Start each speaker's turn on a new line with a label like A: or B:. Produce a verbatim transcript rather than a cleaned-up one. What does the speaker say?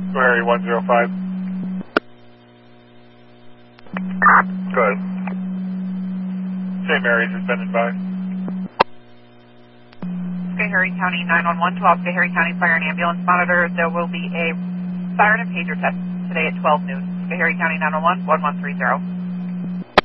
A: Harry one zero five. Go ahead. Saint Mary's has been advised.
B: Schoharie County nine one one to all Schoharie County Fire and Ambulance Monitor. There will be a siren and pager test today at twelve noon. Schoharie County nine one one, one one three zero.